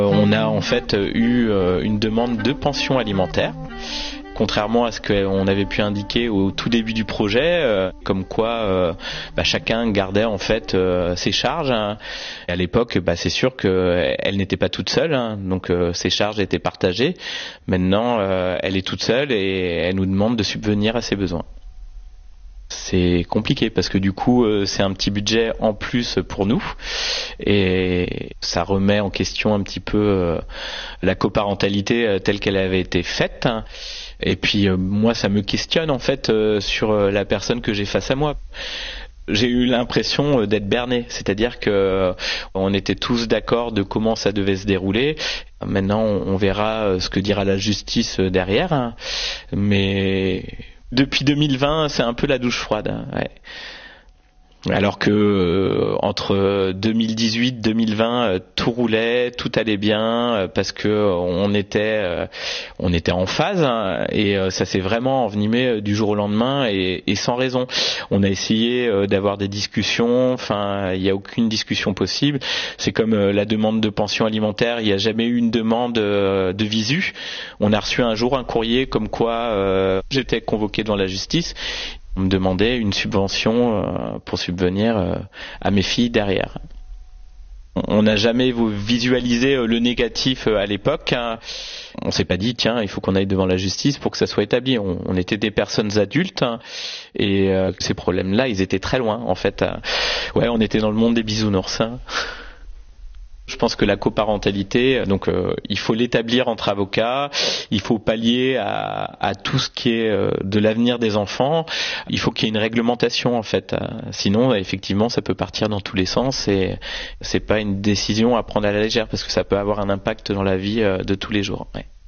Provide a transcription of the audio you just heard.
On a en fait eu une demande de pension alimentaire. Contrairement à ce qu'on avait pu indiquer au tout début du projet, comme quoi chacun gardait en fait ses charges. Et à l'époque, c'est sûr qu'elle n'était pas toute seule, donc ses charges étaient partagées. Maintenant, elle est toute seule et elle nous demande de subvenir à ses besoins. C'est compliqué parce que du coup c'est un petit budget en plus pour nous et ça remet en question un petit peu la coparentalité telle qu'elle avait été faite. Et puis moi ça me questionne en fait sur la personne que j'ai face à moi. J'ai eu l'impression d'être berné, c'est-à-dire que on était tous d'accord de comment ça devait se dérouler. Maintenant on verra ce que dira la justice derrière, mais depuis 2020, c'est un peu la douche froide. Ouais. Alors que entre 2018 et 2020, tout roulait, tout allait bien parce que on était en phase et ça s'est vraiment envenimé du jour au lendemain et sans raison. On a essayé d'avoir des discussions, enfin il n'y a aucune discussion possible. C'est comme la demande de pension alimentaire, il n'y a jamais eu une demande de visu. On a reçu un jour un courrier comme quoi j'étais convoqué devant la justice. On me demandait une subvention pour subvenir à mes filles derrière. On n'a jamais visualisé le négatif à l'époque. On s'est pas dit tiens il faut qu'on aille devant la justice pour que ça soit établi. On était des personnes adultes et ces problèmes-là ils étaient très loin en fait. Ouais, on était dans le monde des bisounours. Je pense que la coparentalité, donc il faut l'établir entre avocats, il faut pallier à tout ce qui est de l'avenir des enfants, il faut qu'il y ait une réglementation en fait. Sinon, effectivement, ça peut partir dans tous les sens et c'est pas une décision à prendre à la légère parce que ça peut avoir un impact dans la vie de tous les jours. Ouais.